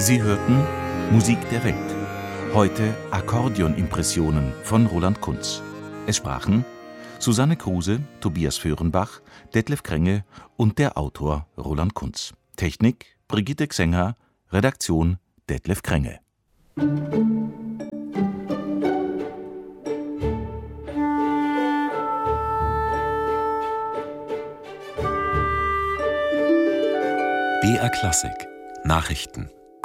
Sie hörten Musik der Welt. Heute Akkordeonimpressionen von Roland Kunz. Es sprachen Susanne Kruse, Tobias Föhrenbach, Detlef Krenge und der Autor Roland Kunz. Technik Brigitte Xenger, Redaktion Detlef Krenge. BR Klassik Nachrichten.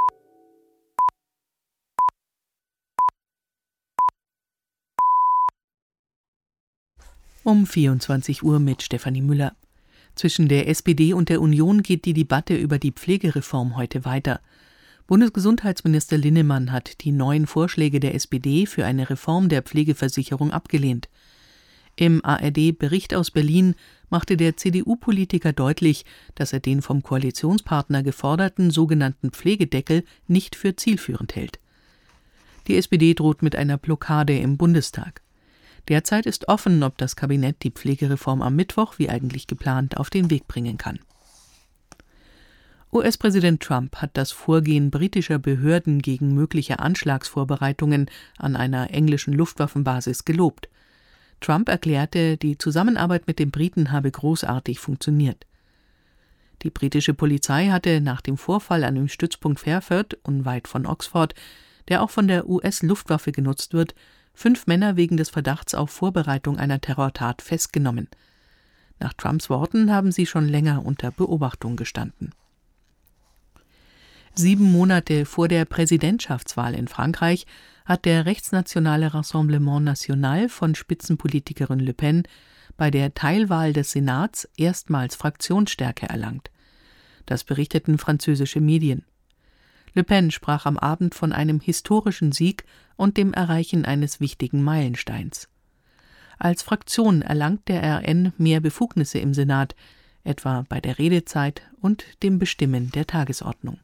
Um 24 Uhr mit Stefanie Müller. Zwischen der SPD und der Union geht die Debatte über die Pflegereform heute weiter. Bundesgesundheitsminister Linnemann hat die neuen Vorschläge der SPD für eine Reform der Pflegeversicherung abgelehnt. Im ARD-Bericht aus Berlin machte der CDU-Politiker deutlich, dass er den vom Koalitionspartner geforderten sogenannten Pflegedeckel nicht für zielführend hält. Die SPD droht mit einer Blockade im Bundestag. Derzeit ist offen, ob das Kabinett die Pflegereform am Mittwoch, wie eigentlich geplant, auf den Weg bringen kann. US-Präsident Trump hat das Vorgehen britischer Behörden gegen mögliche Anschlagsvorbereitungen an einer englischen Luftwaffenbasis gelobt. Trump erklärte, die Zusammenarbeit mit den Briten habe großartig funktioniert. Die britische Polizei hatte nach dem Vorfall an dem Stützpunkt Fairford, unweit von Oxford, der auch von der US-Luftwaffe genutzt wird, 5 Männer wegen des Verdachts auf Vorbereitung einer Terrortat festgenommen. Nach Trumps Worten haben sie schon länger unter Beobachtung gestanden. 7 Monate vor der Präsidentschaftswahl in Frankreich hat der rechtsnationale Rassemblement National von Spitzenpolitikerin Le Pen bei der Teilwahl des Senats erstmals Fraktionsstärke erlangt. Das berichteten französische Medien. Le Pen sprach am Abend von einem historischen Sieg und dem Erreichen eines wichtigen Meilensteins. Als Fraktion erlangt der RN mehr Befugnisse im Senat, etwa bei der Redezeit und dem Bestimmen der Tagesordnung.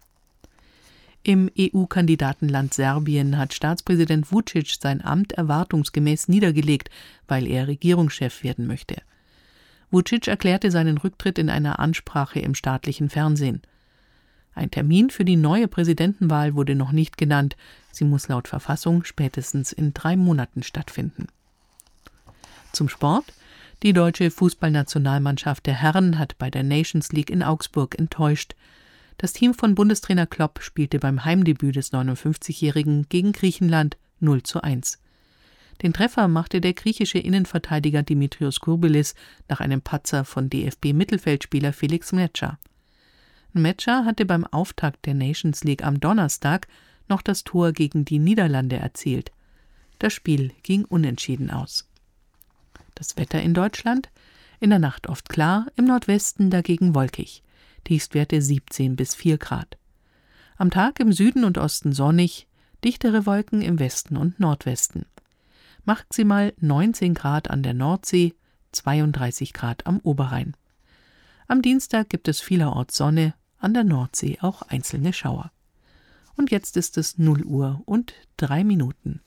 Im EU-Kandidatenland Serbien hat Staatspräsident Vučić sein Amt erwartungsgemäß niedergelegt, weil er Regierungschef werden möchte. Vučić erklärte seinen Rücktritt in einer Ansprache im staatlichen Fernsehen. Ein Termin für die neue Präsidentenwahl wurde noch nicht genannt. Sie muss laut Verfassung spätestens in 3 Monaten stattfinden. Zum Sport. Die deutsche Fußballnationalmannschaft der Herren hat bei der Nations League in Augsburg enttäuscht. Das Team von Bundestrainer Klopp spielte beim Heimdebüt des 59-Jährigen gegen Griechenland 0:1. Den Treffer machte der griechische Innenverteidiger Dimitrios Kourbelis nach einem Patzer von DFB-Mittelfeldspieler Felix Metscher. Metscher hatte beim Auftakt der Nations League am Donnerstag noch das Tor gegen die Niederlande erzielt. Das Spiel ging unentschieden aus. Das Wetter in Deutschland? In der Nacht oft klar, im Nordwesten dagegen wolkig. Tiefstwerte 17 bis 4 Grad. Am Tag im Süden und Osten sonnig, dichtere Wolken im Westen und Nordwesten. Maximal 19 Grad an der Nordsee, 32 Grad am Oberrhein. Am Dienstag gibt es vielerorts Sonne, an der Nordsee auch einzelne Schauer. Und jetzt ist es 0 Uhr und 3 Minuten.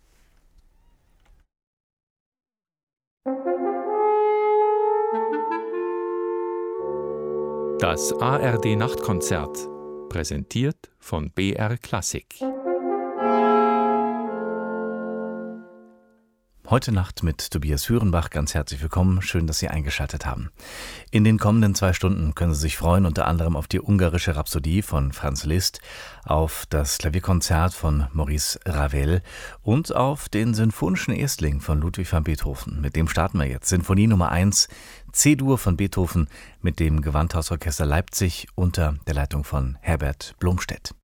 Das ARD-Nachtkonzert, präsentiert von BR Klassik. Heute Nacht mit Tobias Föhrenbach. Ganz herzlich willkommen. Schön, dass Sie eingeschaltet haben. In den kommenden 2 Stunden können Sie sich freuen, unter anderem auf die ungarische Rhapsodie von Franz Liszt, auf das Klavierkonzert von Maurice Ravel und auf den Sinfonischen Erstling von Ludwig van Beethoven. Mit dem starten wir jetzt. Sinfonie Nummer 1, C-Dur von Beethoven mit dem Gewandhausorchester Leipzig unter der Leitung von Herbert Blomstedt.